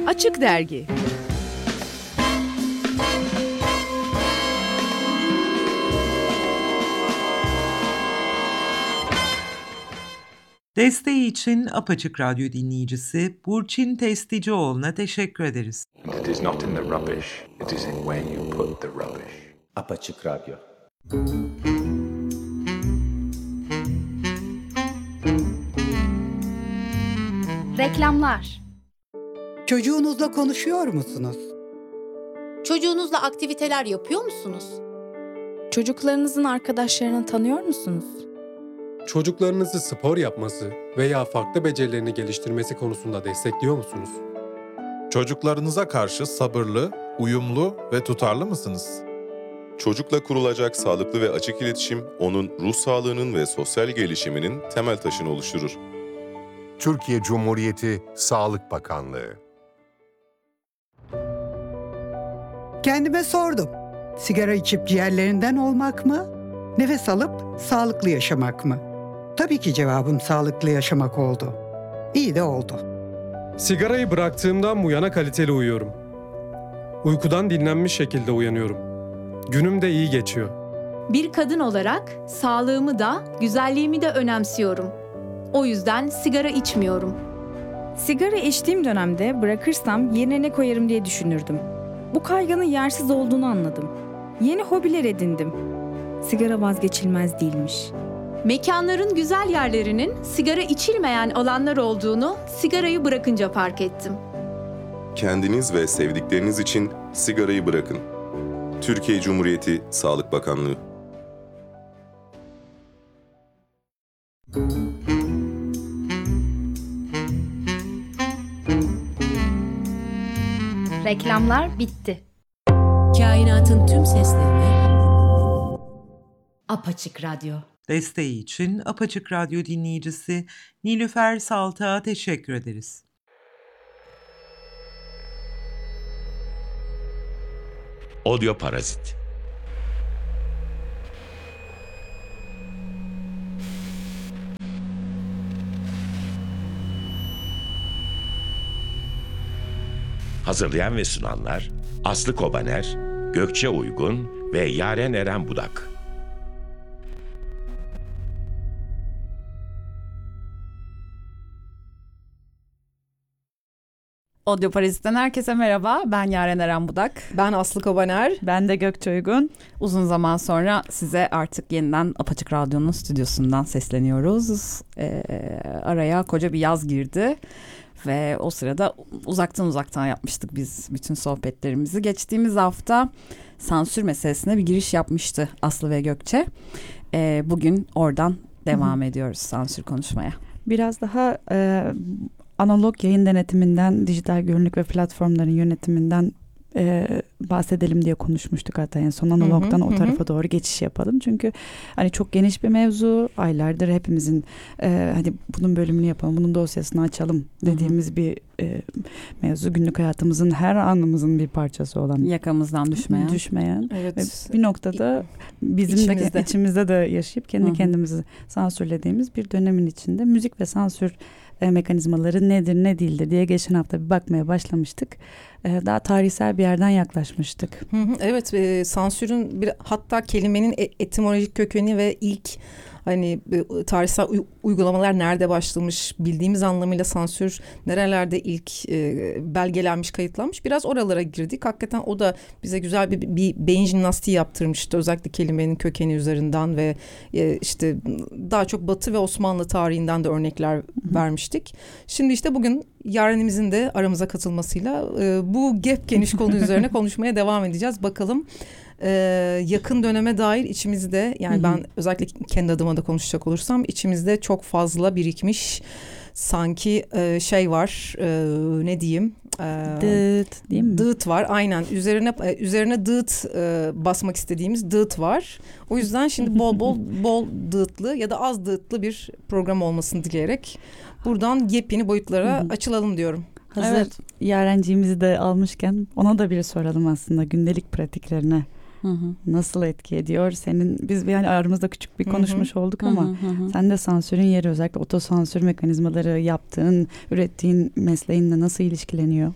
Açık Dergi. Desteği için Apaçık Radyo dinleyicisi Burçin Testicioğlu'na teşekkür ederiz. It is not in the rubbish, it is in where you put the rubbish. Apaçık Radyo. Reklamlar. Çocuğunuzla konuşuyor musunuz? Çocuğunuzla aktiviteler yapıyor musunuz? Çocuklarınızın arkadaşlarını tanıyor musunuz? Çocuklarınızı spor yapması veya farklı becerilerini geliştirmesi konusunda destekliyor musunuz? Çocuklarınıza karşı sabırlı, uyumlu ve tutarlı mısınız? Çocukla kurulacak sağlıklı ve açık iletişim, onun ruh sağlığının ve sosyal gelişiminin temel taşını oluşturur. Türkiye Cumhuriyeti Sağlık Bakanlığı. Kendime sordum. Sigara içip ciğerlerinden olmak mı? Nefes alıp sağlıklı yaşamak mı? Tabii ki cevabım sağlıklı yaşamak oldu. İyi de oldu. Sigarayı bıraktığımdan bu yana kaliteli uyuyorum. Uykudan dinlenmiş şekilde uyanıyorum. Günüm de iyi geçiyor. Bir kadın olarak sağlığımı da, güzelliğimi de önemsiyorum. O yüzden sigara içmiyorum. Sigara içtiğim dönemde bırakırsam yerine ne koyarım diye düşünürdüm. Bu kaygının yersiz olduğunu anladım. Yeni hobiler edindim. Sigara vazgeçilmez değilmiş. Mekanların güzel yerlerinin sigara içilmeyen alanlar olduğunu sigarayı bırakınca fark ettim. Kendiniz ve sevdikleriniz için sigarayı bırakın. Türkiye Cumhuriyeti Sağlık Bakanlığı. Reklamlar bitti. Kainatın tüm seslerini Apaçık Radyo. Desteği için Apaçık Radyo dinleyicisi Nilüfer Saltak'a teşekkür ederiz. Odyoparazit. Hazırlayan ve sunanlar Aslı Kobaner, Gökçe Uygun ve Yaren Eren Budak. Odyoparazit'ten herkese merhaba. Ben Yaren Eren Budak. Ben Aslı Kobaner. Ben de Gökçe Uygun. Uzun zaman sonra size artık yeniden Apaçık Radyo'nun stüdyosundan sesleniyoruz. Araya koca bir yaz girdi. Ve o sırada uzaktan yapmıştık biz bütün sohbetlerimizi. Geçtiğimiz hafta sansür meselesine bir giriş yapmıştı Aslı ve Gökçe. Bugün oradan devam ediyoruz sansür konuşmaya. Biraz daha analog yayın denetiminden, dijital görünürlük ve platformların yönetiminden bahsedelim diye konuşmuştuk hatta en son analogdan o tarafa doğru geçiş yapalım. Çünkü hani çok geniş bir mevzu, aylardır hepimizin hani bunun bölümünü yapalım, bunun dosyasını açalım dediğimiz bir mevzu, günlük hayatımızın her anımızın bir parçası olan. Yakamızdan düşmeyen. Evet. Ve bir noktada bizim de içimizde de yaşayıp kendi kendimizi sansürlediğimiz bir dönemin içinde müzik ve sansür mekanizmaları nedir ne değildir diye geçen hafta bir bakmaya başlamıştık. Daha tarihsel bir yerden yaklaşmıştık. Evet, sansürün hatta kelimenin etimolojik kökeni ve ilk hani tarihsel uygulamalar nerede başlamış, bildiğimiz anlamıyla sansür nerelerde ilk belgelenmiş, kayıtlanmış, biraz oralara girdik. Hakikaten o da bize güzel bir beyin jimnastiği yaptırmıştı. Özellikle kelimenin kökeni üzerinden ve işte daha çok Batı ve Osmanlı tarihinden de örnekler vermiştik. Şimdi işte bugün Yaren'imizin de aramıza katılmasıyla bu geniş konu üzerine konuşmaya devam edeceğiz. Bakalım yakın döneme dair içimizde, yani ben özellikle kendi adıma da konuşacak olursam, içimizde çok fazla birikmiş sanki şey var, ne diyeyim, dıt değil mi? Dıt var, aynen, üzerine dıt basmak istediğimiz dıt var. O yüzden şimdi bol dıtlı ya da az dıtlı bir program olmasını dileyerek buradan yepyeni boyutlara açılalım diyorum. Hazır Yarenciğimizi de almışken ona da bir soralım aslında, gündelik pratiklerine Nasıl etki ediyor? Biz yani aramızda küçük bir konuşmuş olduk ama sen de sansürün yeri, özellikle otosansür mekanizmaları yaptığın, ürettiğin mesleğinle nasıl ilişkileniyor?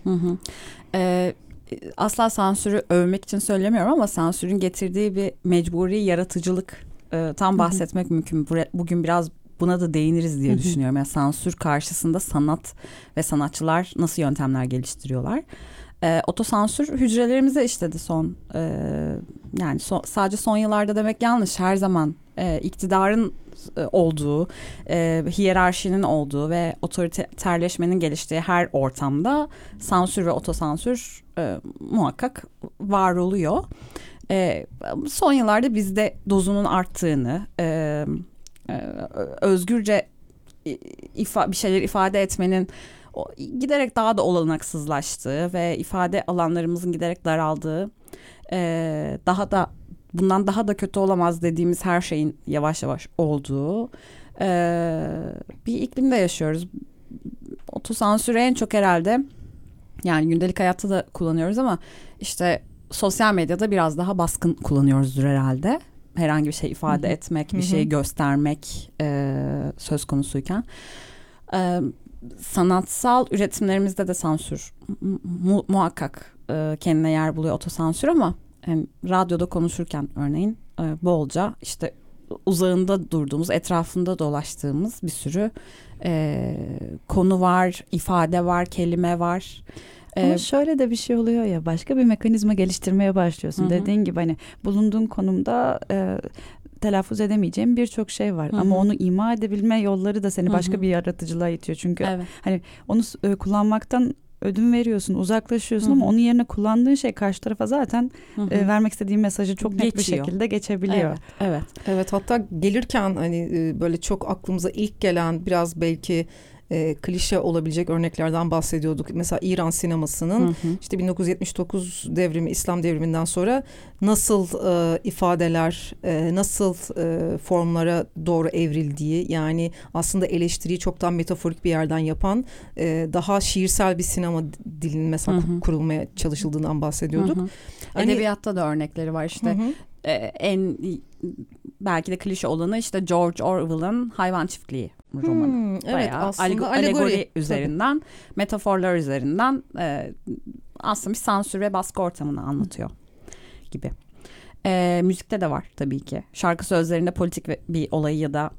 Asla sansürü övmek için söylemiyorum ama sansürün getirdiği bir mecburi yaratıcılık tam bahsetmek mümkün. Bugün biraz buna da değiniriz diye düşünüyorum. Yani sansür karşısında sanat ve sanatçılar nasıl yöntemler geliştiriyorlar? Otosansür hücrelerimize işledi yani sadece son yıllarda demek yanlış. Her zaman iktidarın olduğu, hiyerarşinin olduğu ve otoriterleşmenin geliştiği her ortamda sansür ve otosansür muhakkak var oluyor. Son yıllarda bizde dozunun arttığını, özgürce bir şeyler ifade etmenin giderek daha da olanaksızlaştığı ve ifade alanlarımızın giderek daraldığı, bundan daha da kötü olamaz dediğimiz her şeyin yavaş yavaş olduğu bir iklimde yaşıyoruz. Otosansürü en çok herhalde, yani gündelik hayatta da kullanıyoruz ama işte sosyal medyada biraz daha baskın kullanıyoruzdur herhalde. Herhangi bir şey ifade etmek, bir şey göstermek söz konusuyken. Sanatsal üretimlerimizde de sansür muhakkak kendine yer buluyor, otosansür, ama yani radyoda konuşurken örneğin bolca işte uzağında durduğumuz, etrafında dolaştığımız bir sürü konu var, ifade var, kelime var. Ama şöyle de bir şey oluyor ya, başka bir mekanizma geliştirmeye başlıyorsun. Dediğin gibi hani bulunduğun konumda telaffuz edemeyeceğim birçok şey var. Ama onu ima edebilme yolları da seni başka bir yaratıcılığa itiyor. Çünkü hani onu kullanmaktan ödün veriyorsun, uzaklaşıyorsun ama onun yerine kullandığın şey karşı tarafa zaten vermek istediğin mesajı çok net bir şekilde geçebiliyor. Evet, hatta gelirken hani böyle çok aklımıza ilk gelen biraz belki klişe olabilecek örneklerden bahsediyorduk. Mesela İran sinemasının işte 1979 devrimi, İslam devriminden sonra nasıl ifadeler, nasıl formlara doğru evrildiği, yani aslında eleştiriyi çoktan metaforik bir yerden yapan, daha şiirsel bir sinema dilinin mesela kurulmaya çalışıldığından bahsediyorduk. Edebiyatta da örnekleri var işte. En belki de klişe olanı işte George Orwell'ın Hayvan Çiftliği romanı. Aslında alegori üzerinden, metaforlar üzerinden aslında bir sansür ve baskı ortamını anlatıyor gibi. Müzikte de var tabii ki. Şarkı sözlerinde politik bir olayı ya da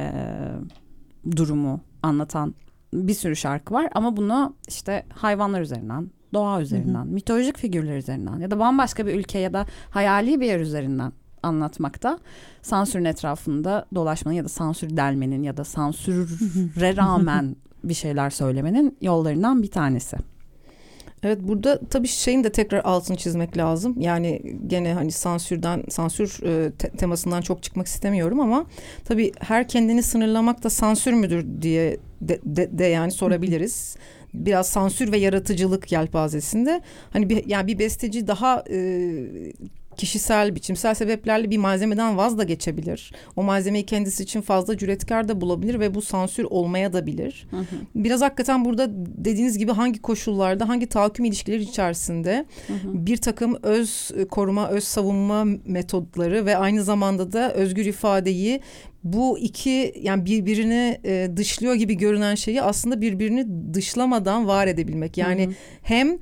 durumu anlatan bir sürü şarkı var ama bunu işte hayvanlar üzerinden, doğa üzerinden, mitolojik figürler üzerinden ya da bambaşka bir ülke ya da hayali bir yer üzerinden anlatmakta, sansürün etrafında dolaşmanın ya da sansür delmenin ya da sansüre rağmen bir şeyler söylemenin yollarından bir tanesi. Evet, burada tabii şeyin de tekrar altını çizmek lazım. Yani gene hani sansür temasından çok çıkmak istemiyorum ama tabii her kendini sınırlamak da sansür müdür diye de yani sorabiliriz. Biraz sansür ve yaratıcılık yelpazesinde hani bir besteci daha kişisel, biçimsel sebeplerle bir malzemeden vaz da geçebilir. O malzemeyi kendisi için fazla cüretkar da bulabilir ve bu sansür olmaya da bilir. Biraz hakikaten burada dediğiniz gibi hangi koşullarda, hangi tahakküm ilişkileri içerisinde bir takım öz koruma, öz savunma metodları ve aynı zamanda da özgür ifadeyi, bu iki yani birbirini dışlıyor gibi görünen şeyi aslında birbirini dışlamadan var edebilmek. Yani hem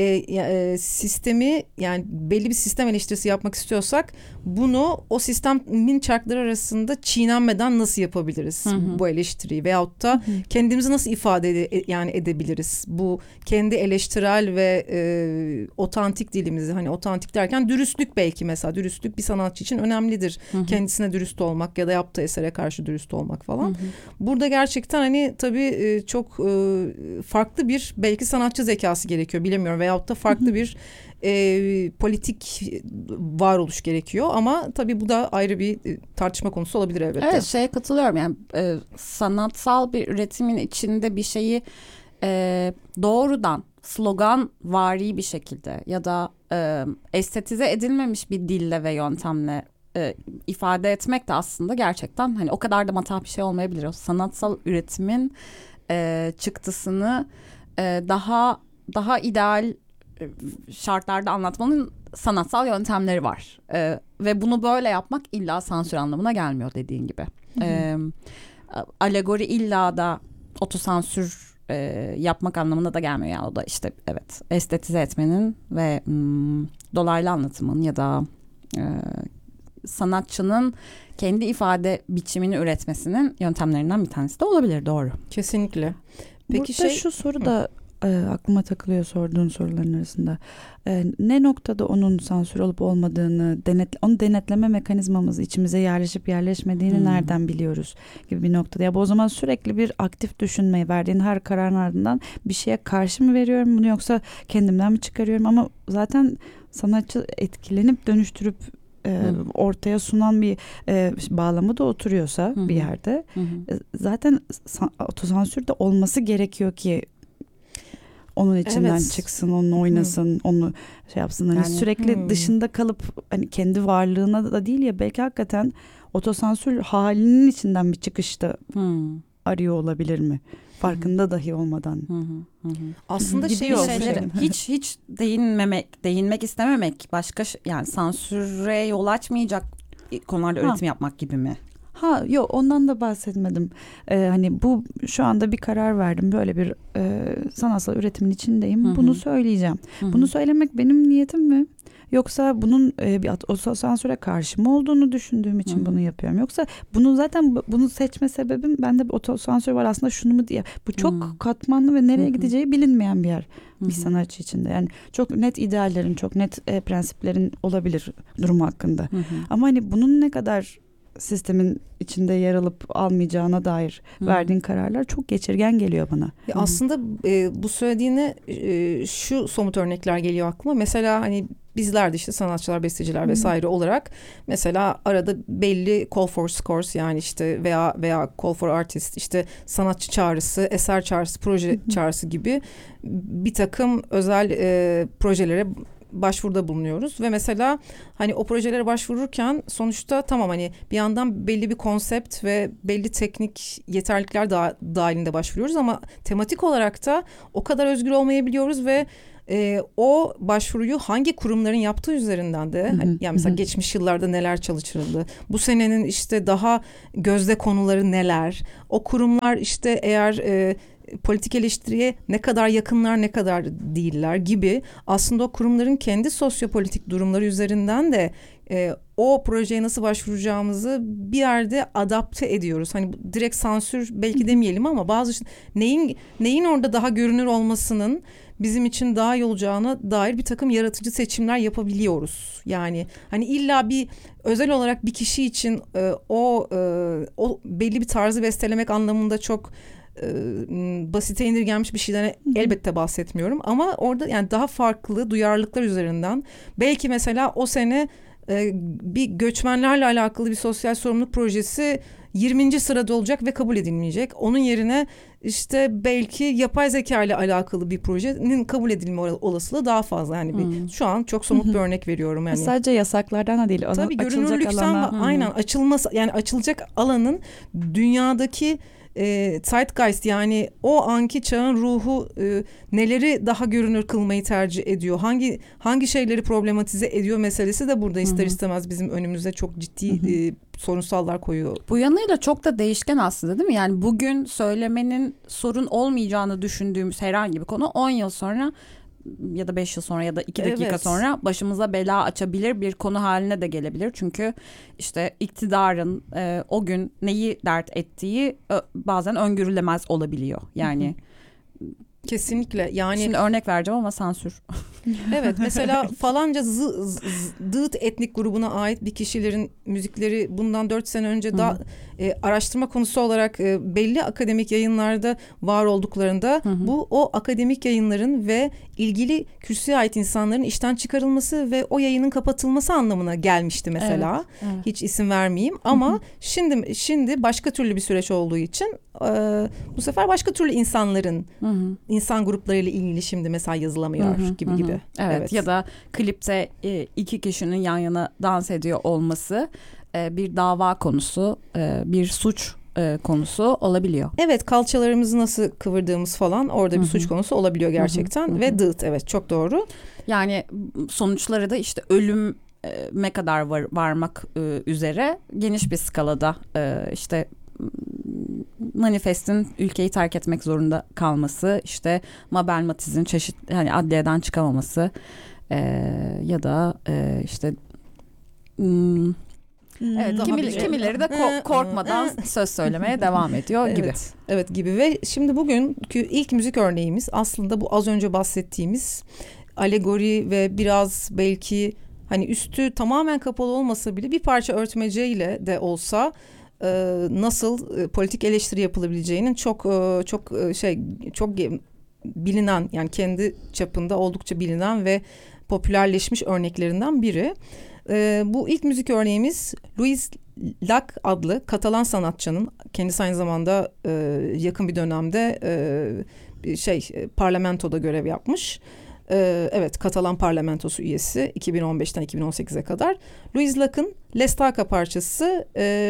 sistemi, yani belli bir sistem eleştirisi yapmak istiyorsak bunu o sistemin çarkları arasında çiğnenmeden nasıl yapabiliriz bu eleştiriyi, veyahut da kendimizi nasıl ifade edebiliriz bu kendi eleştirel ve otantik dilimizi, hani otantik derken dürüstlük, belki mesela dürüstlük bir sanatçı için önemlidir. Kendisine dürüst olmak ya da yaptığı esere karşı dürüst olmak falan. Burada gerçekten hani tabii çok farklı bir belki sanatçı zekası gerekiyor, bilemiyorum, veyahut da farklı bir politik varoluş gerekiyor ama tabii bu da ayrı bir tartışma konusu olabilir elbette. Evet, şeye katılıyorum, yani sanatsal bir üretimin içinde bir şeyi doğrudan sloganvari bir şekilde ya da estetize edilmemiş bir dille ve yöntemle ifade etmek de aslında gerçekten hani o kadar da matah bir şey olmayabilir. O sanatsal üretimin çıktısını daha ideal şartlarda anlatmanın sanatsal yöntemleri var. Ve bunu böyle yapmak illa sansür anlamına gelmiyor dediğin gibi. Alegori illa da otosansür yapmak anlamına da gelmiyor. Yani o da işte evet estetize etmenin ve dolaylı anlatımın ya da sanatçının kendi ifade biçimini üretmesinin yöntemlerinden bir tanesi de olabilir, doğru. Kesinlikle. Peki burada şu soru da aklıma takılıyor sorduğun soruların arasında. Ne noktada onun sansür olup olmadığını, onu denetleme mekanizmamız içimize yerleşip yerleşmediğini nereden biliyoruz gibi bir noktada. Ya bu o zaman sürekli bir aktif düşünmeyi, verdiğin her kararın ardından bir şeye karşı mı veriyorum bunu yoksa kendimden mi çıkarıyorum? Ama zaten sanatçı etkilenip dönüştürüp ortaya sunan bir bağlamı da oturuyorsa bir yerde zaten otosansür de olması gerekiyor ki onun içinden çıksın, onunla oynasın, onu şey yapsın. Hani yani, sürekli dışında kalıp hani kendi varlığına da değil ya belki hakikaten otosansür halinin içinden bir çıkışta arıyor olabilir mi? Farkında dahi olmadan. Aslında şeylere hiç değinmek istememek başka yani sansüre yol açmayacak konularda üretim yapmak gibi mi? Yok ondan da bahsetmedim. Hani bu şu anda bir karar verdim. Böyle bir sanatsal üretimin içindeyim. Bunu söyleyeceğim. Bunu söylemek benim niyetim mi? Yoksa bunun bir otosansüre karşı mı olduğunu düşündüğüm için bunu yapıyorum. Yoksa bunu seçme sebebim bende bir otosansür var aslında şunu mu diye. Bu çok katmanlı ve nereye gideceği bilinmeyen bir yer bir sanatçı içinde. Yani çok net ideallerin, çok net prensiplerin olabilir durum hakkında. Ama hani bunun ne kadar sistemin içinde yer alıp almayacağına dair verdiğin kararlar çok geçirgen geliyor bana. Aslında bu söylediğine şu somut örnekler geliyor aklıma. Mesela hani bizler de işte sanatçılar, besteciler vesaire olarak mesela arada belli call for scores yani işte veya call for artist işte sanatçı çağrısı, eser çağrısı, proje çağrısı gibi bir takım özel projelere başvuruda bulunuyoruz ve mesela hani o projelere başvururken sonuçta tamam hani bir yandan belli bir konsept ve belli teknik yeterlilikler dahilinde başvuruyoruz ama tematik olarak da o kadar özgür olmayabiliyoruz ve o başvuruyu hangi kurumların yaptığı üzerinden de hani yani mesela geçmiş yıllarda neler çalışıldı, bu senenin işte daha gözde konuları neler, o kurumlar işte eğer politik eleştiriye ne kadar yakınlar ne kadar değiller gibi aslında o kurumların kendi sosyopolitik durumları üzerinden de o projeye nasıl başvuracağımızı bir yerde adapte ediyoruz. Hani direkt sansür belki demeyelim ama bazı neyin orada daha görünür olmasının bizim için daha iyi olacağına dair bir takım yaratıcı seçimler yapabiliyoruz. Yani hani illa bir özel olarak bir kişi için o belli bir tarzı bestelemek anlamında çok basite indirgenmiş bir şeyden elbette bahsetmiyorum ama orada yani daha farklı duyarlılıklar üzerinden belki mesela o sene bir göçmenlerle alakalı bir sosyal sorumluluk projesi 20. sırada olacak ve kabul edilmeyecek. Onun yerine işte belki yapay zeka ile alakalı bir projenin kabul edilme olasılığı daha fazla. Yani şu an çok somut bir örnek veriyorum. Yani sadece yasaklardan da değil. Tabii görünürlükten aynen açılması yani açılacak alanın dünyadaki zeitgeist yani o anki çağın ruhu neleri daha görünür kılmayı tercih ediyor, hangi şeyleri problematize ediyor meselesi de burada ister istemez bizim önümüze çok ciddi sorunsallar koyuyor. Bu yanıyla çok da değişken aslında değil mi? Yani bugün söylemenin sorun olmayacağını düşündüğümüz herhangi bir konu 10 yıl sonra ya da 5 yıl sonra ya da 2 dakika sonra başımıza bela açabilir bir konu haline de gelebilir. Çünkü işte iktidarın o gün neyi dert ettiği bazen öngörülemez olabiliyor. Yani kesinlikle yani. Şimdi örnek vereceğim ama sansür. Evet mesela falanca Dıt etnik grubuna ait bir kişilerin müzikleri bundan 4 sene önce daha araştırma konusu olarak belli akademik yayınlarda var olduklarında bu o akademik yayınların ve ilgili kürsüye ait insanların işten çıkarılması ve o yayının kapatılması anlamına gelmişti mesela. Evet. Hiç isim vermeyeyim ama şimdi başka türlü bir süreç olduğu için bu sefer başka türlü insanların insan gruplarıyla ilgili şimdi mesela yazılamıyor gibi. Evet ya da klipte 2 kişinin yan yana dans ediyor olması bir dava konusu, bir suç konusu olabiliyor. Evet, kalçalarımızı nasıl kıvırdığımız falan orada bir suç konusu olabiliyor gerçekten. Ve dıt, evet, çok doğru. Yani sonuçları da işte ölüme kadar varmak üzere geniş bir skalada işte Manifest'in ülkeyi terk etmek zorunda kalması, işte Mabel Matiz'in hani adliyeden çıkamaması ya da işte evet, kimileri de korkmadan söz söylemeye devam ediyor gibi. Evet gibi. Ve şimdi bugünkü ilk müzik örneğimiz aslında bu az önce bahsettiğimiz alegori ve biraz belki hani üstü tamamen kapalı olmasa bile bir parça örtmeceyle de olsa nasıl politik eleştiri yapılabileceğinin çok bilinen, yani kendi çapında oldukça bilinen ve popülerleşmiş örneklerinden biri. Bu ilk müzik örneğimiz Louis Llach adlı Katalan sanatçının, kendisi aynı zamanda yakın bir dönemde parlamentoda görev yapmış. Evet, Katalan parlamentosu üyesi 2015'ten 2018'e kadar. Louis Llach'ın L'Estaca parçası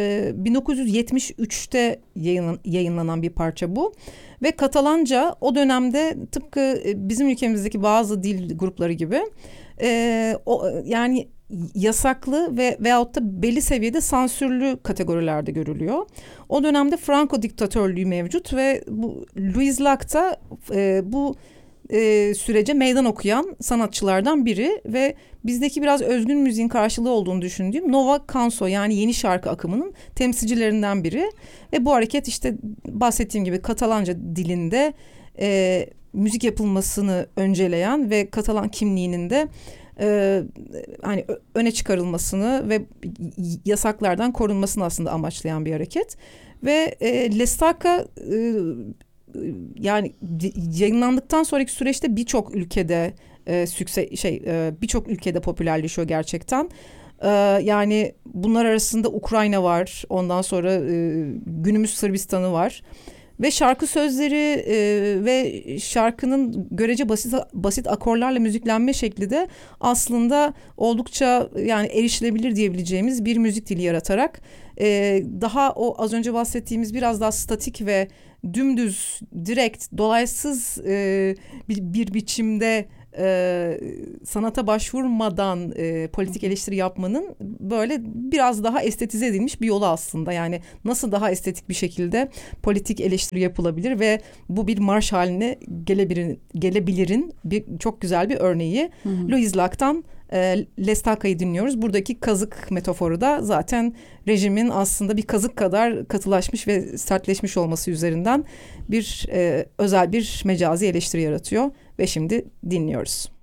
1973'te yayınlanan bir parça bu. Ve Katalanca o dönemde tıpkı bizim ülkemizdeki bazı dil grupları gibi yani yasaklı veyahut da belli seviyede sansürlü kategorilerde görülüyor. O dönemde Franco diktatörlüğü mevcut ve bu Louis Llach da bu sürece meydan okuyan sanatçılardan biri ve bizdeki biraz özgün müziğin karşılığı olduğunu düşündüğüm Nova Canso, yani yeni şarkı akımının temsilcilerinden biri. Ve bu hareket işte bahsettiğim gibi Katalanca dilinde müzik yapılmasını önceleyen ve Katalan kimliğinin de hani öne çıkarılmasını ve yasaklardan korunmasını aslında amaçlayan bir hareket. Ve L'Estaca yani yayınlandıktan sonraki süreçte birçok ülkede birçok ülkede popülerleşiyor gerçekten. Yani bunlar arasında Ukrayna var, ondan sonra günümüz Sırbistan'ı var. Ve şarkı sözleri ve şarkının görece basit akorlarla müziklenme şekli de aslında oldukça yani erişilebilir diyebileceğimiz bir müzik dili yaratarak daha o az önce bahsettiğimiz biraz daha statik ve dümdüz, direkt, dolaysız bir biçimde sanata başvurmadan politik eleştiri yapmanın böyle biraz daha estetize edilmiş bir yolu aslında. Yani nasıl daha estetik bir şekilde politik eleştiri yapılabilir ve bu bir marş haline gelebilirin çok güzel bir örneği. Louis Llach'tan L'Estaca'yı dinliyoruz. Buradaki kazık metaforu da zaten rejimin aslında bir kazık kadar katılaşmış ve sertleşmiş olması üzerinden bir özel bir mecazi eleştiri yaratıyor ve şimdi dinliyoruz.